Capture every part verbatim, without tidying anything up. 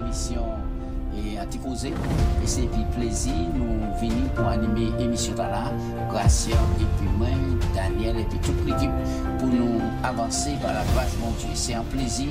émission et Anticausé. Et c'est puis plaisir, nous venons pour animer l'émission là, Gratien et puis moi, Daniel et puis toute l'équipe pour nous avancer par la grâce de mon Dieu. C'est un plaisir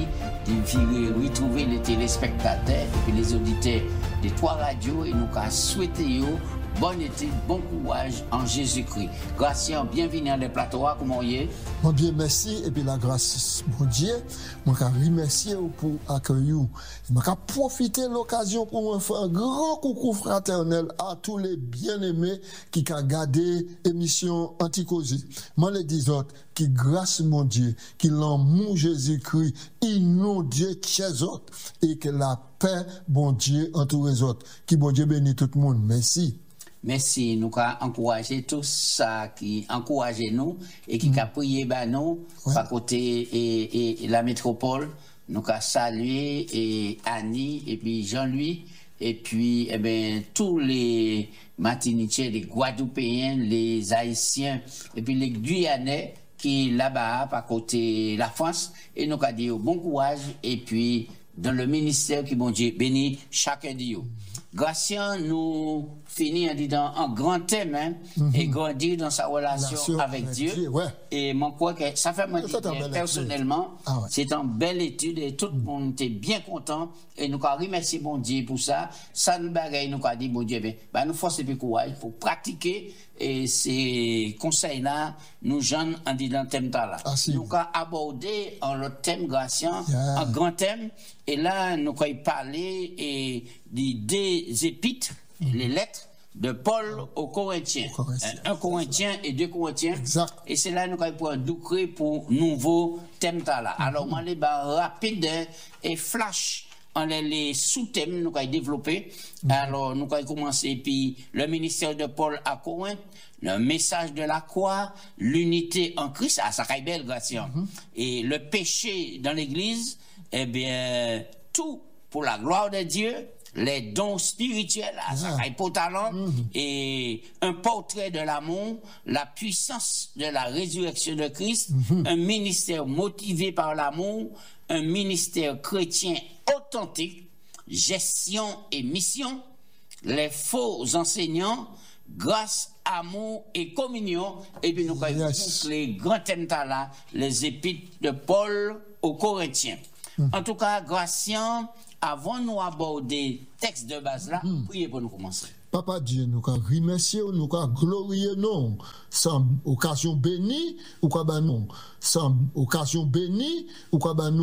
de retrouver les téléspectateurs et puis les auditeurs des trois radios et nous qu'à souhaiter bonne été, bon courage en Jésus-Christ. Gratien, bienvenue dans le plateau, comment y est? Mon bien, merci. Et puis la grâce, mon Dieu, je veux remercier pour accueillir. Je veux profiter de l'occasion pour me faire un grand coucou fraternel à tous les bien-aimés qui ont gardé l'émission Anticausé. Moi, les dix autres, qui grâce, mon Dieu, qui l'amour Jésus-Christ, inonde Dieu chez autres et que la paix, bon Dieu, entoure les autres. Qui, bon Dieu, bénit tout le monde. Merci. Merci, nous avons encouragé tous ça qui encouragent nous et qui mm. a prié bah, nous, ouais. à côté et, et, et la métropole. Nous avons salué et Annie et puis Jean-Louis et puis eh ben, tous les Martiniquais, les Guadeloupéens, les Haïtiens et puis les Guyanais qui là-bas à côté la France. Et nous avons dit bon courage et puis dans le ministère qui bon Dieu bénit chacun de vous. Gratien nous finit en disant un grand thème hein, mm-hmm. et grandir dans sa relation avec, avec Dieu. Dieu ouais. Et moi crois que ça fait moi dire personnellement, ah ouais. c'est une belle étude et tout le monde était bien content et nous avons remercié bon Dieu pour ça. Ça nous bagaille nous a dit bon Dieu ben, ben nous force et puis courage pour pratiquer et ces conseils là nous jeunes en disant thème là. Ah, si. Nous avons abordé un autre thème Gratien, yeah. un grand thème et là nous avons parlé et des deux épîtres, mm-hmm. les lettres de Paul aux Corinthiens. Corinthiens. Un Corinthien et deux Corinthiens. Exact. Et c'est là que nous avons doucrer pour nouveau thème là. Mm-hmm. Alors, moi, les bas rapide et flash en les, les sous-thèmes nous avons développé. Mm-hmm. Alors, nous avons commencé puis le ministère de Paul à Corinthe, le message de la croix, l'unité en Christ, à sa belle Gratien. Mm-hmm. Et le péché dans l'église, eh bien, tout pour la gloire de Dieu. Les dons spirituels, à yeah. pour talent, mm-hmm. et un portrait de l'amour, la puissance de la résurrection de Christ, mm-hmm. un ministère motivé par l'amour, un ministère chrétien authentique, gestion et mission, les faux enseignants, grâce, amour et communion, et puis nous avons yes. les grands thèmes là, les épîtres de Paul aux Corinthiens. Mm-hmm. En tout cas, Gratien, avant de nous aborder le texte de base là, mm. priez pour nous commencer. Papa Dieu, nous avons remercié, nous avons glorifié, non, sans occasion bénie, ou quoi ben non, sans occasion bénie, ou quoi ben non.